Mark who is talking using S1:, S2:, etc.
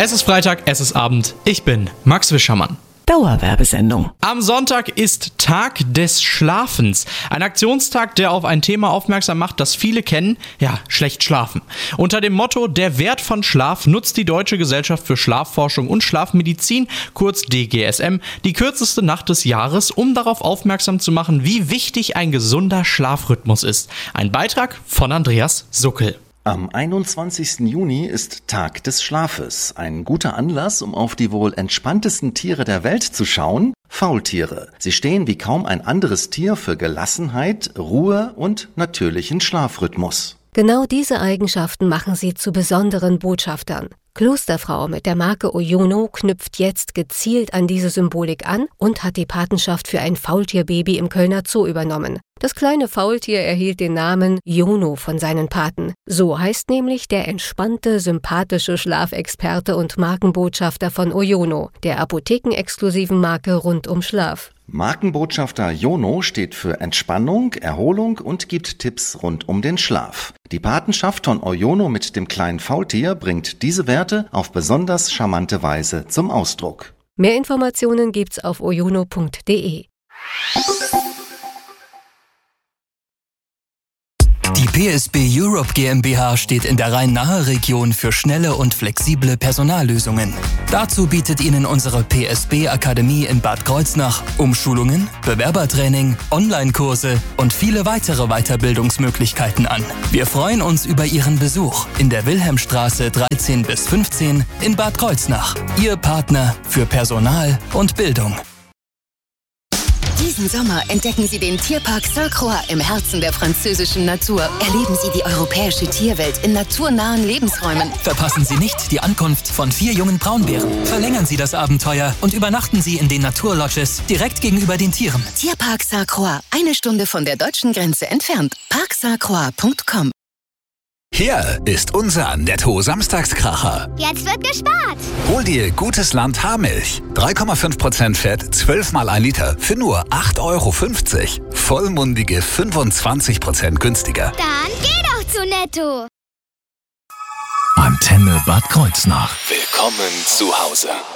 S1: Es ist Freitag, es ist Abend. Ich bin Max Wischermann.
S2: Dauerwerbesendung.
S1: Am Sonntag ist Tag des Schlafens. Ein Aktionstag, der auf ein Thema aufmerksam macht, das viele kennen, schlecht schlafen. Unter dem Motto Der Wert von Schlaf nutzt die Deutsche Gesellschaft für Schlafforschung und Schlafmedizin, kurz DGSM, die kürzeste Nacht des Jahres, um darauf aufmerksam zu machen, wie wichtig ein gesunder Schlafrhythmus ist. Ein Beitrag von Andreas Suckel.
S3: Am 21. Juni ist Tag des Schlafes. Ein guter Anlass, um auf die wohl entspanntesten Tiere der Welt zu schauen: Faultiere. Sie stehen wie kaum ein anderes Tier für Gelassenheit, Ruhe und natürlichen Schlafrhythmus.
S4: Genau diese Eigenschaften machen sie zu besonderen Botschaftern. Klosterfrau mit der Marke Oyono knüpft jetzt gezielt an diese Symbolik an und hat die Patenschaft für ein Faultierbaby im Kölner Zoo übernommen. Das kleine Faultier erhielt den Namen Yono von seinen Paten. So heißt nämlich der entspannte, sympathische Schlafexperte und Markenbotschafter von Oyono, der apothekenexklusiven Marke rund um Schlaf.
S3: Markenbotschafter Yono steht für Entspannung, Erholung und gibt Tipps rund um den Schlaf. Die Patenschaft von Oyono mit dem kleinen Faultier bringt diese Werte auf besonders charmante Weise zum Ausdruck.
S4: Mehr Informationen gibt's auf oyono.de.
S5: Die PSB Europe GmbH steht in der Rhein-Nahe-Region für schnelle und flexible Personallösungen. Dazu bietet Ihnen unsere PSB Akademie in Bad Kreuznach Umschulungen, Bewerbertraining, Online-Kurse und viele weitere Weiterbildungsmöglichkeiten an. Wir freuen uns über Ihren Besuch in der Wilhelmstraße 13 bis 15 in Bad Kreuznach. Ihr Partner für Personal und Bildung.
S6: Diesen Sommer entdecken Sie den Tierpark Sainte-Croix im Herzen der französischen Natur. Erleben Sie die europäische Tierwelt in naturnahen Lebensräumen.
S5: Verpassen Sie nicht die Ankunft von 4 jungen Braunbären. Verlängern Sie das Abenteuer und übernachten Sie in den Naturlodges direkt gegenüber den Tieren.
S6: Tierpark Sainte-Croix, 1 Stunde von der deutschen Grenze entfernt. parksainte-croix.com.
S7: Hier ist unser Netto-Samstagskracher.
S8: Jetzt wird gespart.
S7: Hol dir gutes Land Haarmilch. 3,5% Fett, 12 mal 1 Liter für nur 8,50 €. Vollmundige 25% günstiger.
S8: Dann geh doch zu Netto.
S9: Antenne Bad Kreuznach.
S7: Willkommen zu Hause.